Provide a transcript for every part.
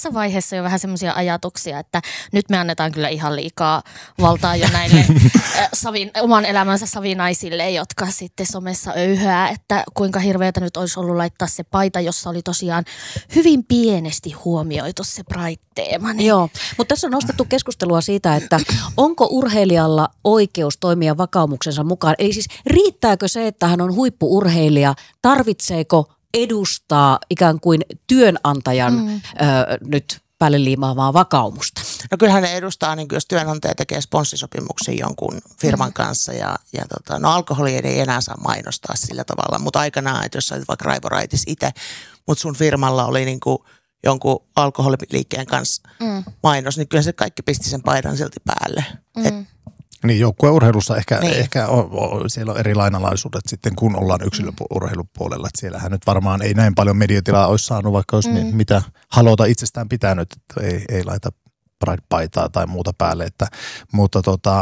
tässä vaiheessa jo vähän semmoisia ajatuksia, että nyt me annetaan kyllä ihan liikaa valtaa jo näille oman elämänsä savinaisille, jotka sitten somessa öyhää, että kuinka hirveätä nyt olisi ollut laittaa se paita, jossa oli tosiaan hyvin pienesti huomioitu se Pride-teema. Niin. Joo, mutta tässä on nostettu keskustelua siitä, että onko urheilijalla oikeus toimia vakaumuksensa mukaan. Eli siis riittääkö se, että hän on huippu-urheilija, tarvitseeko edustaa ikään kuin työnantajan nyt päälle liimaamaa vakaumusta? No kyllähän ne edustaa, niin jos työnantaja tekee sponssisopimuksen jonkun firman kanssa no alkoholi ei enää saa mainostaa sillä tavalla, mutta aikanaan, että jos sä olet vaikka Raivo Raitis itse, mutta sun firmalla oli niin kuin jonkun alkoholiliikkeen kanssa mainos, niin kyllä se kaikki pisti sen paidan silti päälle. Niin, joukkueurheilussa ehkä siellä on eri lainalaisuudet sitten, kun ollaan yksilöurheilupuolella. Että siellähän nyt varmaan ei näin paljon mediatilaa olisi saanut, vaikka olisi mitä halota itsestään pitänyt, että ei laita Pride-paitaa tai muuta päälle. Mutta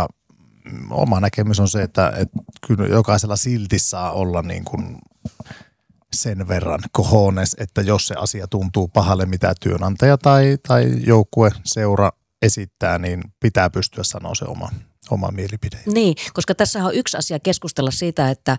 oma näkemys on se, että kyllä jokaisella silti saa olla niin kuin sen verran cojones, että jos se asia tuntuu pahalle, mitä työnantaja tai joukkue, seura esittää, niin pitää pystyä sanoa se oma mielipide. Niin, koska tässä on yksi asia keskustella siitä, että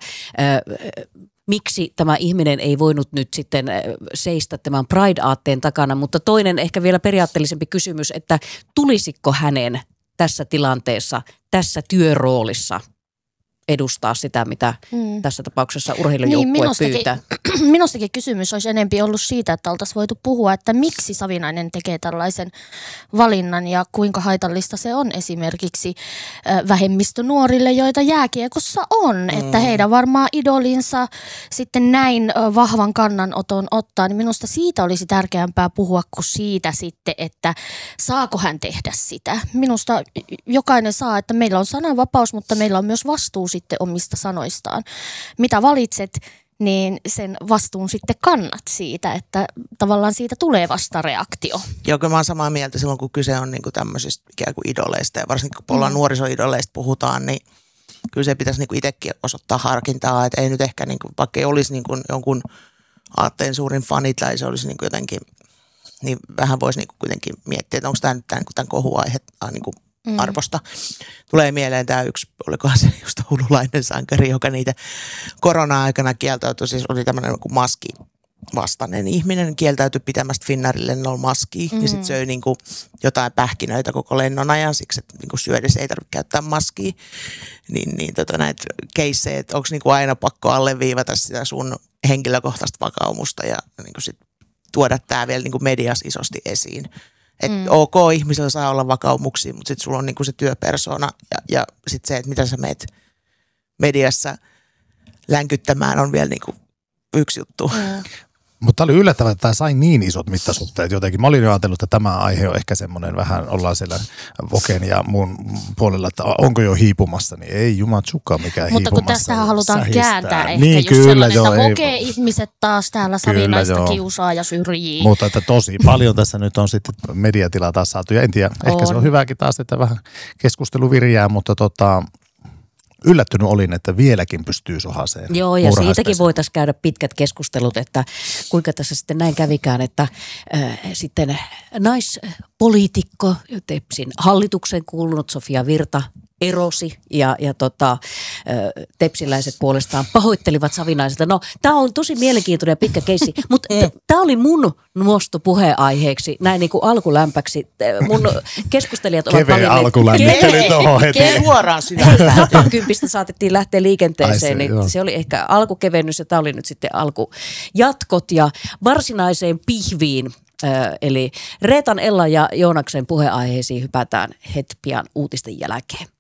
miksi tämä ihminen ei voinut nyt sitten seistä tämän Pride-aatteen takana, mutta toinen ehkä vielä periaatteellisempi kysymys, että tulisiko hänen tässä tilanteessa, tässä työroolissa edustaa sitä, mitä tässä tapauksessa urheilujoukkue pyytää. Minustakin kysymys olisi enempi ollut siitä, että oltaisiin voitu puhua, että miksi Savinainen tekee tällaisen valinnan ja kuinka haitallista se on esimerkiksi vähemmistönuorille, joita jääkiekossa on. Että heidän varmaan idolinsa sitten näin vahvan kannanoton ottaa, niin minusta siitä olisi tärkeämpää puhua kuin siitä sitten, että saako hän tehdä sitä. Minusta jokainen saa, että meillä on sananvapaus, mutta meillä on myös vastuu sitten omista sanoistaan. Mitä valitset, niin sen vastuun sitten kannat siitä, että tavallaan siitä tulee vasta reaktio. Joo, kyllä mä oon samaa mieltä silloin, kun kyse on niinku tämmöisistä ikään kuin idoleista ja varsinkin kun ollaan nuorisoidoleista puhutaan, niin kyllä se pitäisi niinku itsekin osoittaa harkintaa, että ei nyt ehkä, niinku, vaikka ei olisi niinku jonkun aatteen suurin fani tai se olisi niinku jotenkin, niin vähän voisi niinku kuitenkin miettiä, että onko tämä nyt tämän kohuaihe niinku arvosta. Tulee mieleen tämä yksi, olikohan se just oululainen sankari, joka niitä korona-aikana kieltäytyi, siis oli tämmöinen kuin maskivastainen ihminen, kieltäytyi pitämästä Finnairin lennolla maskia ja sitten söi niinku jotain pähkinöitä koko lennon ajan, siksi että niinku syödessä ei tarvitse käyttää maskia. Näitä keissejä, että onko niinku aina pakko alleviivata sitä sun henkilökohtaista vakaumusta ja niinku sit tuoda tämä vielä niinku mediassa isosti esiin. Että ok, ihmisellä saa olla vakaumuksia, mutta sitten sulla on niinku se työpersona ja sitten se, että mitä sä meet mediassa länkyttämään on vielä niinku yksi juttu. Mutta oli yllättävää, että tämä sai niin isot mittasuhteet jotenkin. Mä olin jo ajatellut, että tämä aihe on ehkä semmoinen vähän, ollaan siellä Voken ja muun puolella, että onko jo hiipumassa, niin ei jumatsukaan mikään mutta hiipumassa. Mutta kun tästähän halutaan kääntää ehkä niin, just kyllä, sellainen, että ihmiset taas täällä Savinaista kiusaa ja syrjii. Mutta että tosi paljon tässä nyt on sitten mediatilaa taas saatu ja en tiedä, ehkä se on hyväkin taas, että vähän keskustelu virjää, mutta yllättynyt olin, että vieläkin pystyy sohaseen. Joo, ja siitäkin voitaisiin käydä pitkät keskustelut, että kuinka tässä sitten näin kävikään, että sitten naispoliitikko, Tepsin hallituksen kuulunut Sofia Virta erosi ja tepsiläiset puolestaan pahoittelivat Savinaiselta. No, tämä on tosi mielenkiintoinen ja pitkä keissi, mutta tämä oli mun nosto puheenaiheeksi, näin niin kuin alkulämpäksi. Mun keskustelijat ovat valinneet. Keveä alkulämmittely tuohon heti. Suoraan sydäntä. 110 saatettiin lähteä liikenteeseen, niin se oli ehkä alkukevennys ja tämä oli nyt sitten alkujatkot ja varsinaiseen pihviin. Eli Reetan, Ella ja Joonaksen puheenaiheisiin hypätään heti pian uutisten jälkeen.